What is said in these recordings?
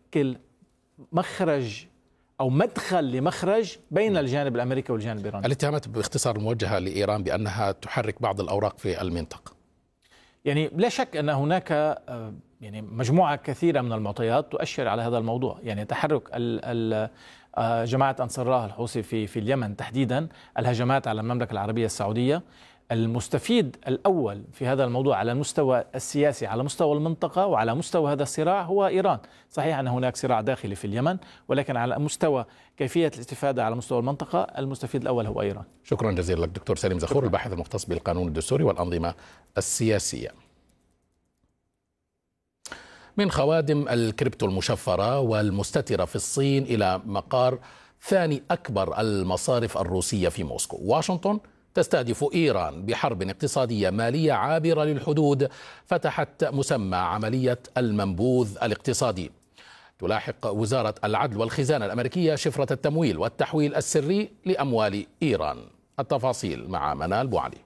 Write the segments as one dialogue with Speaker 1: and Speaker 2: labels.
Speaker 1: تشكل مخرج أو مدخل لمخرج بين الجانب الأمريكي والجانب الإيراني.
Speaker 2: الاتهامات باختصار الموجهة لإيران بأنها تحرك بعض الأوراق في المنطقة.
Speaker 1: يعني لا شك أن هناك يعني مجموعة كثيرة من المعطيات تؤشر على هذا الموضوع. يعني تحرك جماعة أنصار الله الحوثي في اليمن تحديدا، الهجمات على المملكة العربية السعودية، المستفيد الأول في هذا الموضوع على المستوى السياسي، على مستوى المنطقة وعلى مستوى هذا الصراع هو إيران. صحيح أن هناك صراع داخلي في اليمن، ولكن على مستوى كيفية الاستفادة على مستوى المنطقة المستفيد الأول هو إيران.
Speaker 2: شكرا جزيلا لك دكتور سليم زخور، الباحث المختص بالقانون الدستوري والأنظمة السياسية. من خوادم الكريبتو المشفرة والمستترة في الصين إلى مقار ثاني أكبر المصارف الروسية في موسكو، واشنطن تستهدف إيران بحرب اقتصادية مالية عابرة للحدود فتحت مسمى عملية المنبوذ الاقتصادي. تلاحق وزارة العدل والخزانة الأمريكية شفرة التمويل والتحويل السري لأموال إيران. التفاصيل مع منال بوعلي.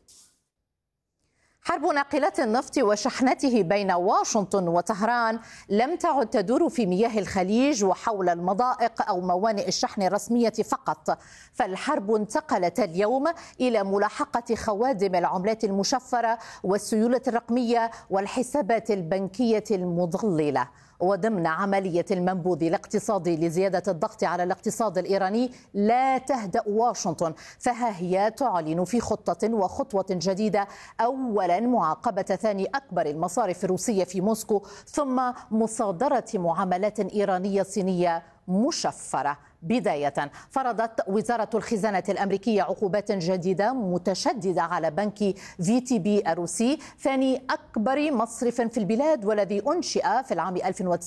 Speaker 3: حرب ناقلات النفط وشحنته بين واشنطن وطهران لم تعد تدور في مياه الخليج وحول المضائق أو موانئ الشحن الرسمية فقط، فالحرب انتقلت اليوم إلى ملاحقة خوادم العملات المشفرة والسيولة الرقمية والحسابات البنكية المضللة. وضمن عملية المنبوذ الاقتصادي لزيادة الضغط على الاقتصاد الإيراني لا تهدأ واشنطن، فها هي تعلن في خطة وخطوة جديدة، أولا معاقبة ثاني أكبر المصارف الروسية في موسكو، ثم مصادرة معاملات إيرانية صينية مشفرة. بداية فرضت وزارة الخزانة الأمريكية عقوبات جديدة متشددة على بنك VTB الروسي، ثاني أكبر مصرف في البلاد والذي أنشئ في العام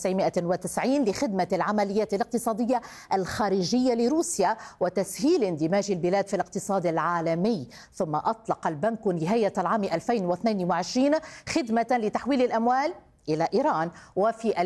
Speaker 3: 1990 لخدمة العمليات الاقتصادية الخارجية لروسيا وتسهيل اندماج البلاد في الاقتصاد العالمي. ثم أطلق البنك نهاية العام 2022 خدمة لتحويل الأموال إلى إيران، وفي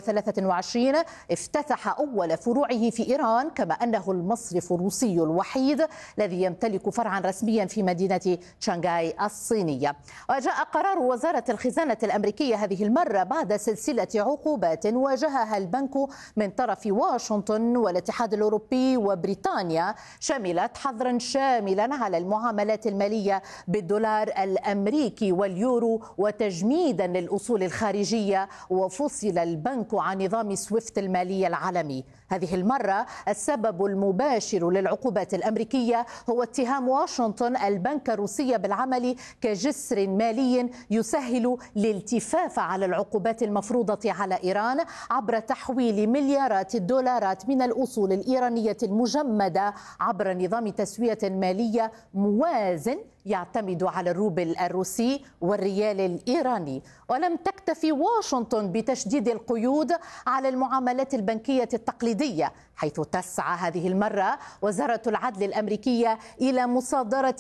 Speaker 3: 2023 افتتح أول فروعه في إيران، كما أنه المصرف الروسي الوحيد الذي يمتلك فرعا رسميا في مدينة شنغهاي الصينية. وجاء قرار وزارة الخزانة الأمريكية هذه المرة بعد سلسلة عقوبات واجهها البنك من طرف واشنطن والاتحاد الأوروبي وبريطانيا، شملت حظرا شاملا على المعاملات المالية بالدولار الأمريكي واليورو وتجميدا للأصول الخارجية، وفصل البنك عن نظام سويفت المالي العالمي. هذه المرة السبب المباشر للعقوبات الأمريكية هو اتهام واشنطن البنك الروسي بالعمل كجسر مالي يسهل الالتفاف على العقوبات المفروضة على إيران عبر تحويل مليارات الدولارات من الأصول الإيرانية المجمدة عبر نظام تسوية مالية موازن يعتمد على الروبل الروسي والريال الإيراني. ولم تكتفي واشنطن بتشديد القيود على المعاملات البنكية التقليدية، حيث تسعى هذه المرة وزارة العدل الأمريكية إلى مصادرة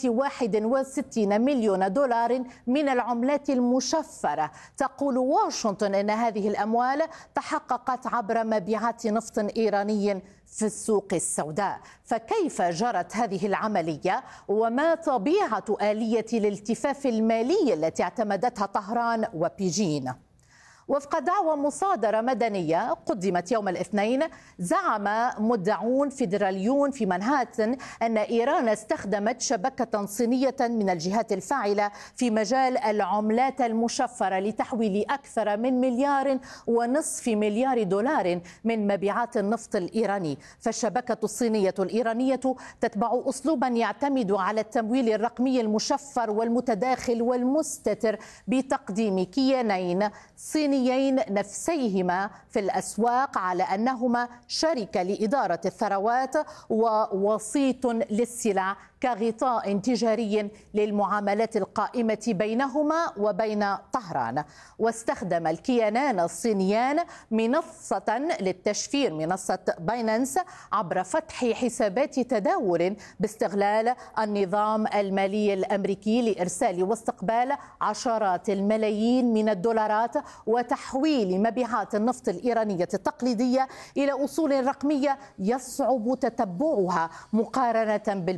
Speaker 3: 61 مليون دولار من العملات المشفرة. تقول واشنطن أن هذه الأموال تحققت عبر مبيعات نفط إيراني في السوق السوداء. فكيف جرت هذه العملية وما طبيعة آلية الالتفاف المالي التي اعتمدتها طهران وبيجين؟ وفق دعوى مصادرة مدنية قدمت يوم الاثنين، زعم مدعون فيدراليون في منهاتن أن إيران استخدمت شبكة صينية من الجهات الفاعلة في مجال العملات المشفرة لتحويل أكثر من 1.5 مليار دولار من مبيعات النفط الإيراني. فالشبكة الصينية الإيرانية تتبع أسلوبا يعتمد على التمويل الرقمي المشفر والمتداخل والمستتر بتقديم كيانين صينيين نفسيهما في الأسواق على أنهما شركة لإدارة الثروات ووسيط للسلع كغطاء تجاري للمعاملات القائمة بينهما وبين طهران. واستخدم الكيانان الصينيان منصة للتشفير، منصة باينانس، عبر فتح حسابات تداول باستغلال النظام المالي الأمريكي لإرسال واستقبال عشرات الملايين من الدولارات وتحويل مبيعات النفط الإيرانية التقليدية إلى أصول رقمية يصعب تتبعها مقارنة بالبنوك التقليدية.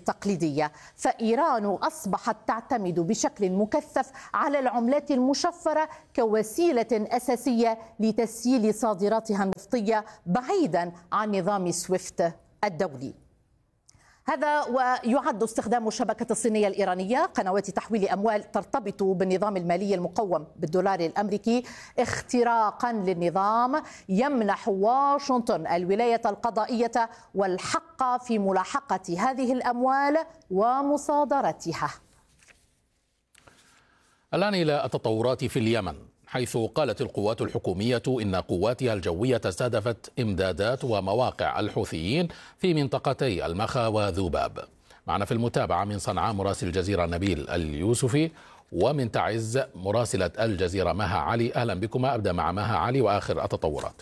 Speaker 3: التقليدية، فإيران أصبحت تعتمد بشكل مكثف على العملات المشفرة كوسيلة أساسية لتسييل صادراتها النفطية بعيدا عن نظام سويفت الدولي. هذا ويعد استخدام الشبكة الصينية الإيرانية قنوات تحويل أموال ترتبط بالنظام المالي المقوم بالدولار الأمريكي اختراقا للنظام يمنح واشنطن الولاية القضائية والحق في ملاحقة هذه الأموال ومصادرتها.
Speaker 2: الآن إلى التطورات في اليمن، حيث قالت القوات الحكومية إن قواتها الجوية استهدفت إمدادات ومواقع الحوثيين في منطقتي المخا وذوباب. معنا في المتابعة من صنعاء مراسل الجزيرة نبيل اليوسفي، ومن تعز مراسلة الجزيرة مها علي. أهلا بكما. أبدأ مع مها علي وآخر التطورات.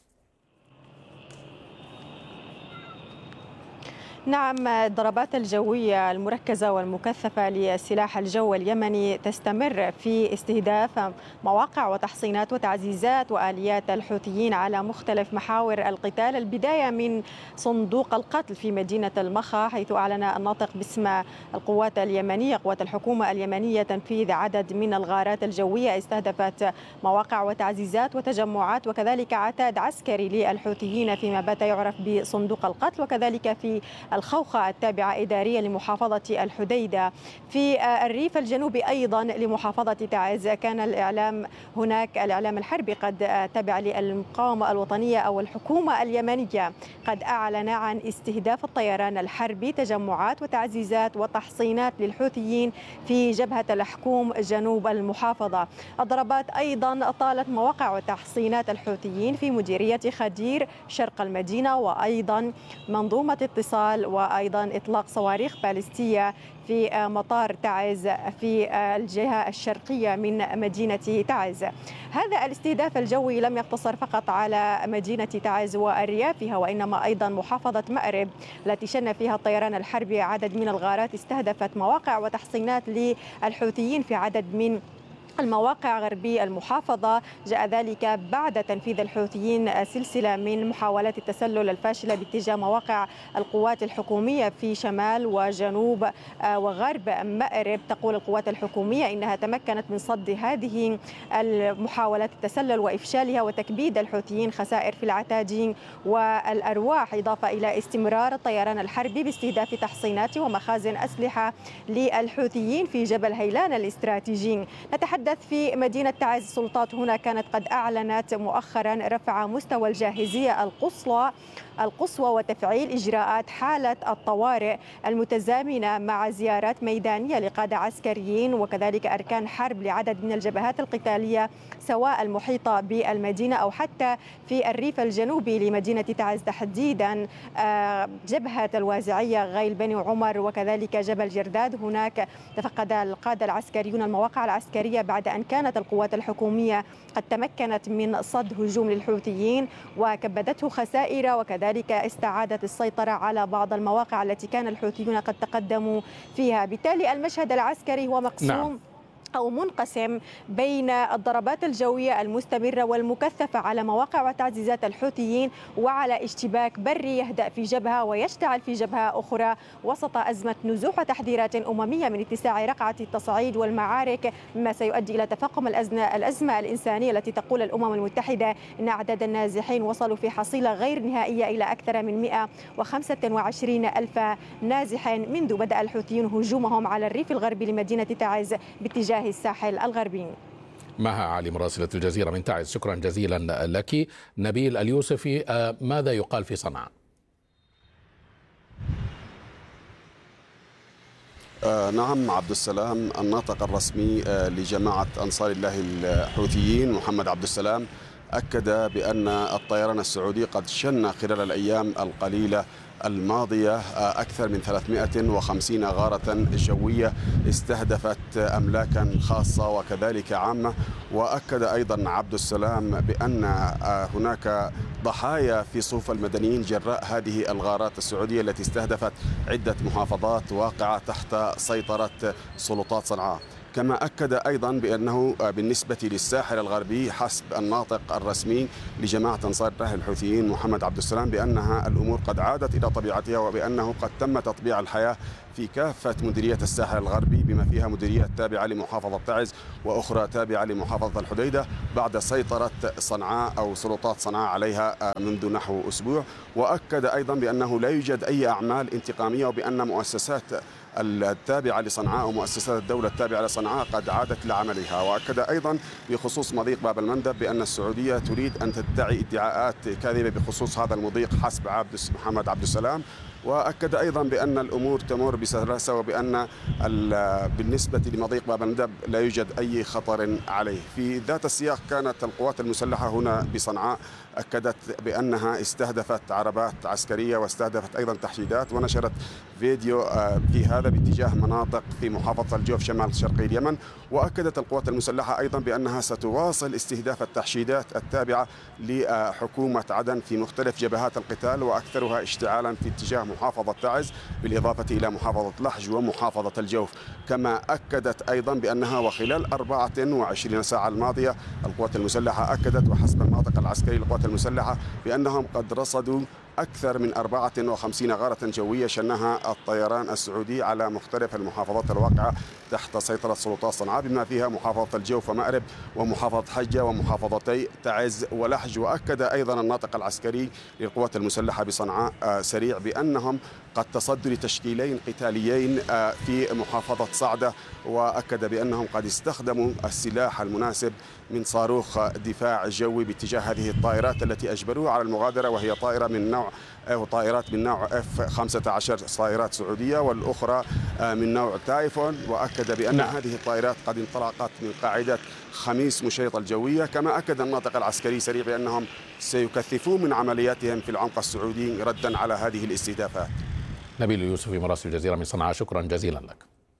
Speaker 4: نعم، الضربات الجوية المركزة والمكثفة لسلاح الجو اليمني تستمر في استهداف مواقع وتحصينات وتعزيزات وآليات الحوثيين على مختلف محاور القتال، البداية من صندوق القتل في مدينة المخا، حيث أعلن الناطق باسم القوات اليمنية قوات الحكومة اليمنية تنفيذ عدد من الغارات الجوية استهدفت مواقع وتعزيزات وتجمعات وكذلك عتاد عسكري للحوثيين فيما بات يعرف بصندوق القتل، وكذلك في الخوخة التابعة إدارية لمحافظة الحديدة. في الريف الجنوبي أيضا لمحافظة تعز كان الإعلام هناك الإعلام الحربي قد تابع للمقاومة الوطنية أو الحكومة اليمنية قد أعلن عن استهداف الطيران الحربي تجمعات وتعزيزات وتحصينات للحوثيين في جبهة الحكوم جنوب المحافظة. الضربات أيضا طالت مواقع وتحصينات الحوثيين في مديرية خدير شرق المدينة، وأيضا منظومة اتصال، وأيضا إطلاق صواريخ باليستية في مطار تعز في الجهة الشرقية من مدينة تعز. هذا الاستهداف الجوي لم يقتصر فقط على مدينة تعز وأريافها، وإنما أيضا محافظة مأرب التي شن فيها الطيران الحربي عدد من الغارات استهدفت مواقع وتحصينات للحوثيين في عدد من المواقع غربي المحافظة. جاء ذلك بعد تنفيذ الحوثيين سلسلة من محاولات التسلل الفاشلة باتجاه مواقع القوات الحكومية في شمال وجنوب وغرب مأرب. تقول القوات الحكومية إنها تمكنت من صد هذه المحاولات التسلل وإفشالها وتكبيد الحوثيين خسائر في العتاد والأرواح، إضافة إلى استمرار الطيران الحربي باستهداف تحصينات ومخازن أسلحة للحوثيين في جبل هيلان الاستراتيجي. نتحدث في مدينة تعز، السلطات هنا كانت قد أعلنت مؤخرا رفع مستوى الجاهزية القصوى وتفعيل إجراءات حالة الطوارئ المتزامنة مع زيارات ميدانية لقادة عسكريين وكذلك أركان حرب لعدد من الجبهات القتالية سواء المحيطة بالمدينة أو حتى في الريف الجنوبي لمدينة تعز تحديدا، جبهة الوازعية غيل بني عمر وكذلك جبل جرداد. هناك تفقد القادة العسكريون المواقع العسكرية بعد أن كانت القوات الحكومية قد تمكنت من صد هجوم للحوثيين وكبدته خسائر، وكذلك استعادت السيطرة على بعض المواقع التي كان الحوثيون قد تقدموا فيها. بالتالي المشهد العسكري هو مقسوم أو منقسم بين الضربات الجوية المستمرة والمكثفة على مواقع وتعزيزات الحوثيين وعلى اشتباك بري يهدأ في جبهة ويشتعل في جبهة أخرى وسط أزمة نزوح وتحذيرات أممية من اتساع رقعة التصعيد والمعارك، مما سيؤدي إلى تفاقم الأزمة الإنسانية التي تقول الأمم المتحدة إن أعداد النازحين وصلوا في حصيلة غير نهائية إلى أكثر من 125 ألف نازح منذ بدأ الحوثيون هجومهم على الريف الغربي لمدينة تعز باتجاه الساحل الغربي.
Speaker 2: مها علي مراسلة الجزيرة من تعز، شكرا جزيلا لك. نبيل اليوسفي، ماذا يقال في صنعاء؟
Speaker 5: نعم عبد السلام، الناطق الرسمي لجماعة أنصار الله الحوثيين محمد عبد السلام أكد بأن الطيران السعودي قد شن خلال الأيام القليلة الماضية أكثر من 350 غارة جوية استهدفت أملاكا خاصة وكذلك عامة. وأكد أيضا عبد السلام بأن هناك ضحايا في صفوف المدنيين جراء هذه الغارات السعودية التي استهدفت عدة محافظات واقعة تحت سيطرة سلطات صنعاء. كما أكد أيضا بأنه بالنسبة للساحل الغربي حسب الناطق الرسمي لجماعة أنصار الله الحوثيين محمد عبد السلام بأنها الأمور قد عادت إلى طبيعتها، وبأنه قد تم تطبيع الحياة في كافة مديرية الساحل الغربي بما فيها مديرية تابعة لمحافظة تعز وأخرى تابعة لمحافظة الحديدة بعد سيطرة صنعاء أو سلطات صنعاء عليها منذ نحو أسبوع. وأكد أيضا بأنه لا يوجد أي أعمال انتقامية، وبأن مؤسسات التابعة لصنعاء ومؤسسات الدولة التابعة لصنعاء قد عادت لعملها. وأكد أيضا بخصوص مضيق باب المندب بأن السعودية تريد أن تدعي ادعاءات كاذبة بخصوص هذا المضيق حسب محمد عبد السلام. وأكد أيضا بأن الأمور تمر بسلاسة، وبأن بالنسبة لمضيق باب المندب لا يوجد أي خطر عليه. في ذات السياق كانت القوات المسلحة هنا بصنعاء أكدت بأنها استهدفت عربات عسكرية واستهدفت أيضا تحشيدات، ونشرت فيديو في هذا باتجاه مناطق في محافظة الجوف شمال شرقي اليمن. وأكدت القوات المسلحة أيضا بأنها ستواصل استهداف التحشيدات التابعة لحكومة عدن في مختلف جبهات القتال، وأكثرها اشتعالا في اتجاه محافظة تعز بالإضافة إلى محافظة لحج ومحافظة الجوف. كما أكدت أيضا بأنها وخلال 24 ساعة الماضية القوات المسلحة أكدت وحسب الناطق العسكري للقوات المسلحة بأنهم قد رصدوا أكثر من 54 غارة جوية شنها الطيران السعودي على مختلف المحافظات الواقعة تحت سيطرة سلطات صنعاء بما فيها محافظة الجوف ومأرب ومحافظة حجة ومحافظتي تعز ولحج. وأكد أيضا الناطق العسكري للقوات المسلحة بصنعاء سريع بأنهم قد تصدوا لتشكيلين قتاليين في محافظة صعدة، وأكد بأنهم قد استخدموا السلاح المناسب من صاروخ دفاع جوي باتجاه هذه الطائرات التي أجبروها على المغادرة، وهي طائرة من نوع طائرات من نوع F-15 طائرات سعودية والأخرى من نوع تايفون. وأكد بأن هذه الطائرات قد انطلقت من قاعدة خميس مشيط الجوية. كما أكد الناطق العسكري سريع بأنهم سيكثفون من عملياتهم في العمق السعودي ردا على هذه الاستهدافات.
Speaker 2: نبيل يوسفي مراسل الجزيرة من صنعاء، شكرا جزيلا لك.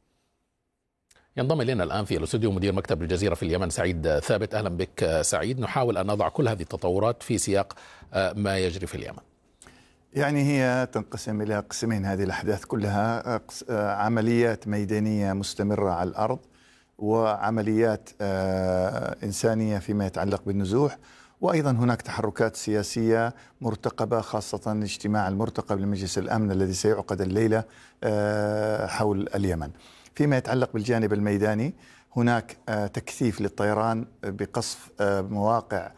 Speaker 2: ينضم إلينا الآن في الاستوديو مدير مكتب الجزيرة في اليمن سعيد ثابت. أهلا بك سعيد. نحاول أن نضع كل هذه التطورات في سياق ما يجري في اليمن.
Speaker 6: يعني هي تنقسم إلى قسمين هذه الأحداث كلها، عمليات ميدانية مستمرة على الأرض وعمليات إنسانية فيما يتعلق بالنزوح، وأيضا هناك تحركات سياسية مرتقبة خاصة الاجتماع المرتقب لمجلس الأمن الذي سيعقد الليلة حول اليمن. فيما يتعلق بالجانب الميداني هناك تكثيف للطيران بقصف مواقع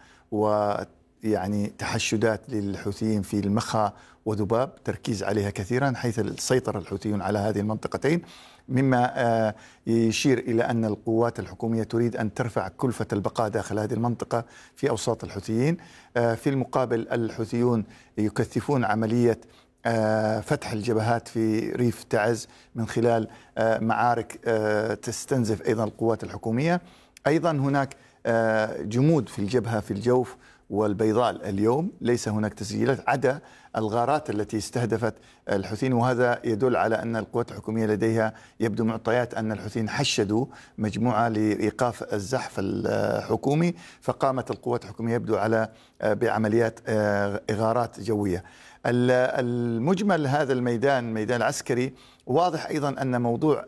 Speaker 6: ويعني تحشدات للحوثيين في المخا وذباب، تركيز عليها كثيرا حيث سيطر الحوثيون على هذه المنطقتين، مما يشير إلى أن القوات الحكومية تريد أن ترفع كلفة البقاء داخل هذه المنطقة في أوساط الحوثيين. في المقابل الحوثيون يكثفون عملية فتح الجبهات في ريف تعز من خلال معارك تستنزف أيضا القوات الحكومية. أيضا هناك جمود في الجبهة في الجوف والبيضاء اليوم، ليس هناك تسجيلات عدا الغارات التي استهدفت الحوثيين، وهذا يدل على أن القوات الحكومية لديها يبدو معطيات أن الحوثيين حشدوا مجموعة لإيقاف الزحف الحكومي، فقامت القوات الحكومية يبدو على بعمليات إغارات جوية. المجمل هذا الميدان ميدان عسكري، واضح أيضا أن موضوع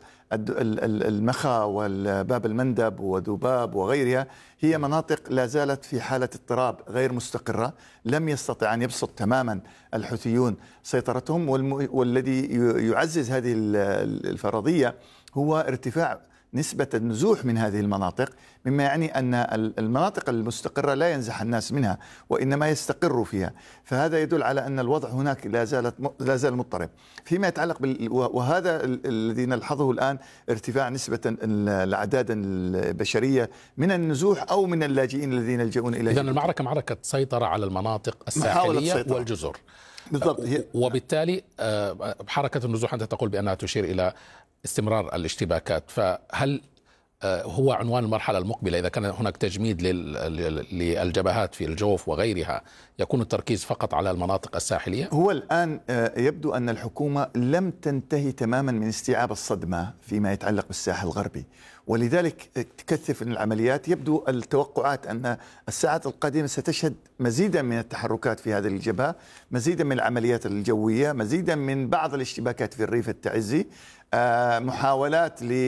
Speaker 6: المخا والباب المندب وذباب وغيرها هي مناطق لا زالت في حالة اضطراب غير مستقرة، لم يستطع أن يبسط تماما الحوثيون سيطرتهم، والذي يعزز هذه الفرضية هو ارتفاع نسبة النزوح من هذه المناطق، مما يعني أن المناطق المستقرة لا ينزح الناس منها وإنما يستقروا فيها، فهذا يدل على أن الوضع هناك لا زال مضطرب. فيما يتعلق وهذا الذي نلحظه الآن ارتفاع نسبة الأعداد البشرية من النزوح أو من اللاجئين الذين يلجؤون إلى
Speaker 2: إذن المعركة معركة سيطرة على المناطق الساحلية والجزر
Speaker 6: بالضبط.
Speaker 2: وبالتالي حركة النزوح أنت تقول بأنها تشير إلى استمرار الاشتباكات، فهل هو عنوان المرحلة المقبلة إذا كان هناك تجميد للجبهات في الجوف وغيرها يكون التركيز فقط على المناطق الساحلية؟
Speaker 6: هو الآن يبدو أن الحكومة لم تنتهي تماما من استيعاب الصدمة فيما يتعلق بالساحل الغربي، ولذلك تكثف العمليات. يبدو التوقعات أن الساعات القادمة ستشهد مزيدا من التحركات في هذه الجبهة، مزيدا من العمليات الجوية، مزيدا من بعض الاشتباكات في الريف التعزي، محاولات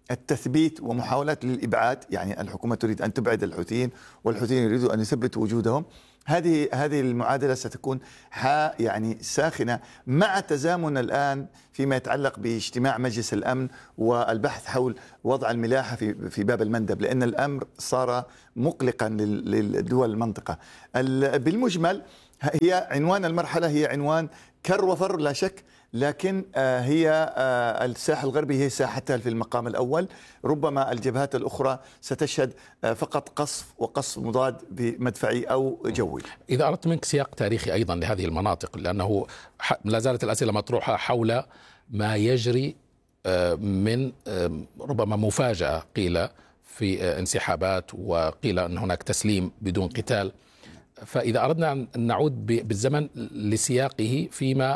Speaker 6: التثبيت ومحاولات للإبعاد، يعني الحكومة تريد أن تبعد الحوثيين والحوثيين يريدوا أن يثبتوا وجودهم. هذه المعادلة ستكون يعني ساخنة، مع تزامن الآن فيما يتعلق باجتماع مجلس الأمن والبحث حول وضع الملاحة في باب المندب، لأن الأمر صار مقلقا للدول المنطقة. بالمجمل هي عنوان المرحلة هي عنوان كر وفر لا شك، لكن هي الساحل الغربي هي ساحتها في المقام الأول. ربما الجبهات الأخرى ستشهد فقط قصف مضاد بمدفعي أو جوي.
Speaker 2: إذا أردت منك سياق تاريخي أيضا لهذه المناطق، لأنه لا زالت الأسئلة مطروحة حول ما يجري من ربما مفاجأة قيل في انسحابات، وقيل أن هناك تسليم بدون قتال. فإذا أردنا أن نعود بالزمن لسياقه فيما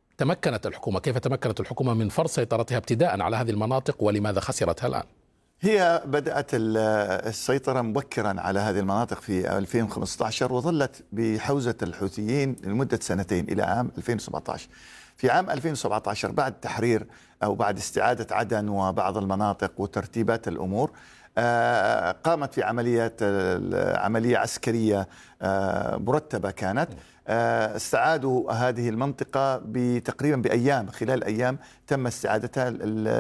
Speaker 2: كيف تمكنت الحكومة من فرض سيطرتها ابتداء على هذه المناطق، ولماذا خسرتها الآن؟
Speaker 6: هي بدأت السيطرة مبكرا على هذه المناطق في 2015 وظلت بحوزة الحوثيين لمدة سنتين إلى عام 2017. في عام 2017 بعد تحرير أو بعد استعادة عدن وبعض المناطق وترتيبات الأمور، قامت في عملية عسكرية مرتبة كانت. استعادوا هذه المنطقة تقريبا بأيام، خلال أيام تم استعادتها.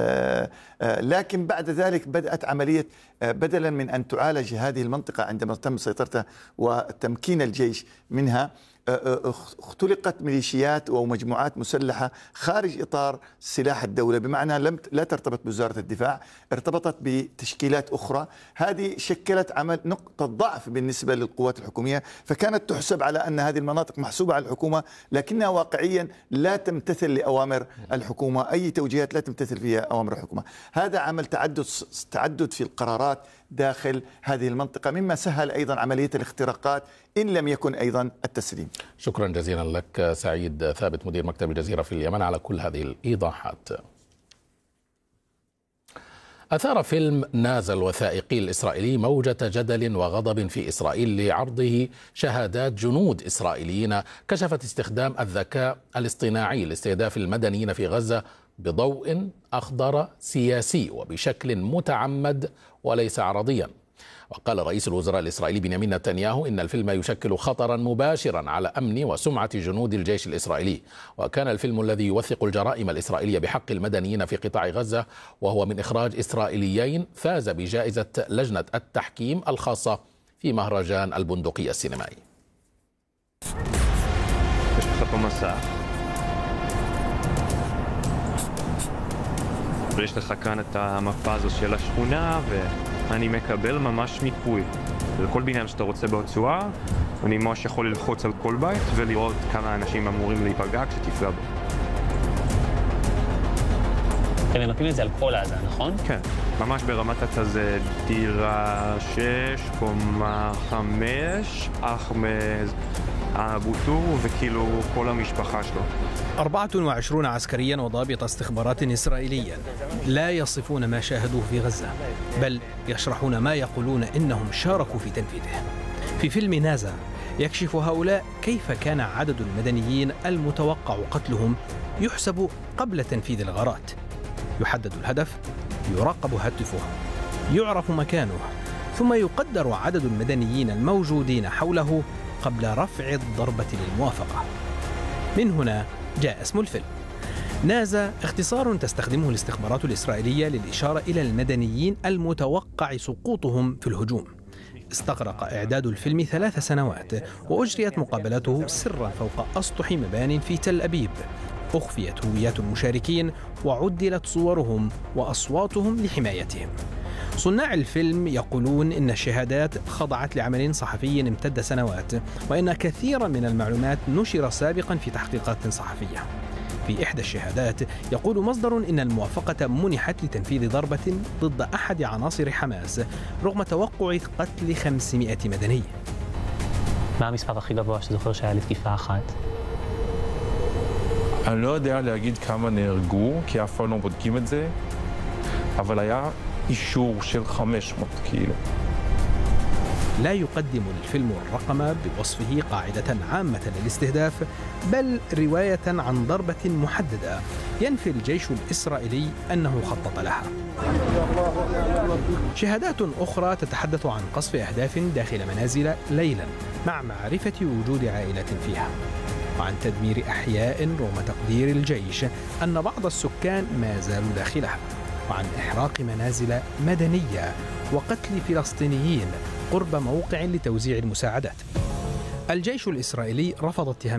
Speaker 6: لكن بعد ذلك بدأت عملية، بدلا من أن تعالج هذه المنطقة عندما تم سيطرتها وتمكين الجيش منها، اختلقت ميليشيات ومجموعات مسلحة خارج إطار سلاح الدولة، بمعنى لا ترتبط بوزارة الدفاع، ارتبطت بتشكيلات أخرى. هذه شكلت نقطة ضعف بالنسبة للقوات الحكومية، فكانت تحسب على أن هذه المناطق محسوبة على الحكومة، لكنها واقعيا لا تمتثل لأوامر الحكومة، أي توجيهات لا تمتثل فيها أوامر الحكومة. هذا عمل تعدد في القرارات داخل هذه المنطقة، مما سهل أيضا عملية الاختراقات إن لم يكن أيضا التسليم.
Speaker 2: شكرا جزيلا لك سعيد ثابت، مدير مكتب الجزيرة في اليمن، على كل هذه الإيضاحات. أثار فيلم نازا الوثائقي الإسرائيلي موجة جدل وغضب في إسرائيل لعرضه شهادات جنود إسرائيليين كشفت استخدام الذكاء الاصطناعي لاستهداف المدنيين في غزة بضوء أخضر سياسي وبشكل متعمد وليس عرضيا. وقال رئيس الوزراء الإسرائيلي بنيامين نتنياهو إن الفيلم يشكل خطرا مباشرا على أمن وسمعة جنود الجيش الإسرائيلي. وكان الفيلم الذي يوثق الجرائم الإسرائيلية بحق المدنيين في قطاع غزة، وهو من إخراج إسرائيليين، فاز بجائزة لجنة التحكيم الخاصة في مهرجان البندقية السينمائي.
Speaker 7: ויש לך כאן את המפה הזו של השכונה, ואני מקבל ממש מיפוי לכל בניין שאתה רוצה ברצועה. אני ממש יכול ללחוץ על כל בית ולראות כמה אנשים אמורים להיפגע כשתפגע בו.
Speaker 8: אתם ממפים את זה על כל עזה, נכון?
Speaker 7: כן, ממש ברמת התזה, דירה 6, קומה 5, אחמד אבו טור וכאילו כל המשפחה שלו.
Speaker 9: 24 عسكريا وضابط استخبارات إسرائيليا لا يصفون ما شاهدوه في غزة، بل يشرحون ما يقولون إنهم شاركوا في تنفيذه. في فيلم نازا يكشف هؤلاء كيف كان عدد المدنيين المتوقع قتلهم يحسب قبل تنفيذ الغارات. يحدد الهدف، يراقب هاتفه، يعرف مكانه، ثم يقدر عدد المدنيين الموجودين حوله قبل رفع الضربة للموافقة. من هنا جاء اسم الفيلم. نازا اختصار تستخدمه الاستخبارات الإسرائيلية للإشارة إلى المدنيين المتوقع سقوطهم في الهجوم. استغرق إعداد الفيلم 3 سنوات، وأجريت مقابلته سرا فوق أسطح مبان في تل أبيب. أخفيت هويات المشاركين وعدلت صورهم وأصواتهم لحمايتهم. صناع الفيلم يقولون إن الشهادات خضعت لعمل صحفي امتد سنوات، وإن كثيرا من المعلومات نشر سابقا في تحقيقات صحفية. في إحدى الشهادات يقول مصدر إن الموافقة منحت لتنفيذ ضربة ضد أحد عناصر حماس رغم توقع قتل 500 مدني.
Speaker 8: מה המספר הכי גבוה שזוכר שהיה לתקיפה אחת?
Speaker 10: אני לא יודע להגיד כמה נהרגו, כי אף פעם לא בודקים את זה, אבל היה אישור של 500 כאילו.
Speaker 9: لا يقدم الفيلم الرقم بوصفه قاعدة عامة للاستهداف، بل رواية عن ضربة محددة ينفي الجيش الإسرائيلي أنه خطط لها. شهادات أخرى تتحدث عن قصف أهداف داخل منازل ليلا مع معرفة وجود عائلة فيها، وعن تدمير أحياء رغم تقدير الجيش أن بعض السكان ما زالوا داخلها، وعن إحراق منازل مدنية وقتل فلسطينيين قرب موقع لتوزيع المساعدات. الجيش الإسرائيلي رفض اتهام